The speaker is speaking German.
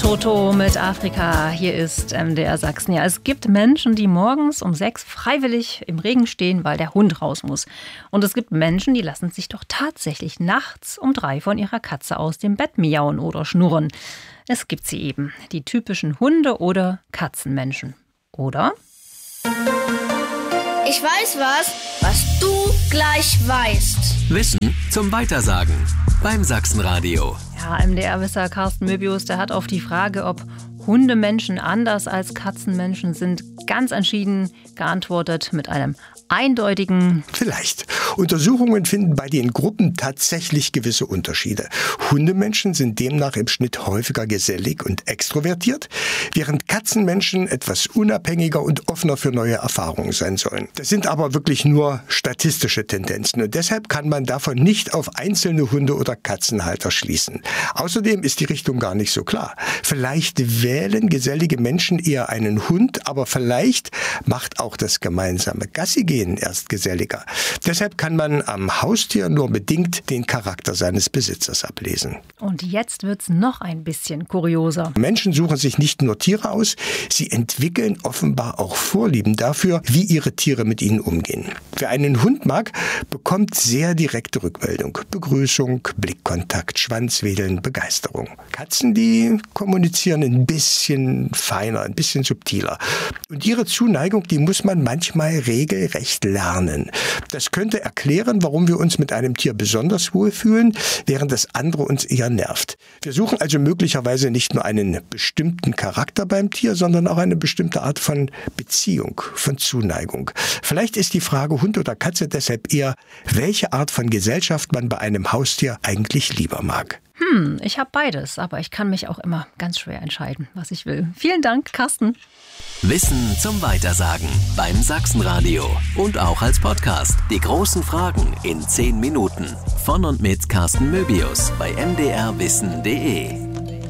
Toto mit Afrika. Hier ist MDR Sachsen. Ja, es gibt Menschen, die morgens um 6 freiwillig im Regen stehen, weil der Hund raus muss. Und es gibt Menschen, die lassen sich doch tatsächlich nachts um 3 von ihrer Katze aus dem Bett miauen oder schnurren. Es gibt sie eben, die typischen Hunde- oder Katzenmenschen. Oder? Ich weiß was du gleich weißt. Wissen zum Weitersagen beim Sachsenradio. Ja, MDR-Wisser Carsten Möbius, der hat auf die Frage, ob Hundemenschen anders als Katzenmenschen sind, ganz entschieden geantwortet mit einem eindeutigen Vielleicht. Untersuchungen finden bei den Gruppen tatsächlich gewisse Unterschiede. Hundemenschen sind demnach im Schnitt häufiger gesellig und extrovertiert, während Katzenmenschen etwas unabhängiger und offener für neue Erfahrungen sein sollen. Das sind aber wirklich nur statistische Tendenzen und deshalb kann man davon nicht auf einzelne Hunde- oder Katzenhalter schließen. Außerdem ist die Richtung gar nicht so klar. Vielleicht wählen gesellige Menschen eher einen Hund, aber vielleicht macht auch das gemeinsame Gassigehen erst geselliger. Deshalb kann man am Haustier nur bedingt den Charakter seines Besitzers ablesen. Und jetzt wird's noch ein bisschen kurioser. Menschen suchen sich nicht nur Tiere aus, sie entwickeln offenbar auch Vorlieben dafür, wie ihre Tiere mit ihnen umgehen. Wer einen Hund mag, bekommt sehr direkte Rückmeldung. Begrüßung, Blickkontakt, Schwanzwedeln, Begeisterung. Katzen, die kommunizieren ein bisschen feiner, ein bisschen subtiler. Und ihre Zuneigung, die muss man manchmal regelrecht lernen. Das könnte erklären, warum wir uns mit einem Tier besonders wohlfühlen, während das andere uns eher nervt. Wir suchen also möglicherweise nicht nur einen bestimmten Charakter beim Tier, sondern auch eine bestimmte Art von Beziehung, von Zuneigung. Vielleicht ist die Frage Hund oder Katze deshalb eher, welche Art von Gesellschaft man bei einem Haustier eigentlich lieber mag. Ich habe beides, aber ich kann mich auch immer ganz schwer entscheiden, was ich will. Vielen Dank, Carsten. Wissen zum Weitersagen beim Sachsenradio und auch als Podcast. Die großen Fragen in 10 Minuten. Von und mit Carsten Möbius bei mdrwissen.de.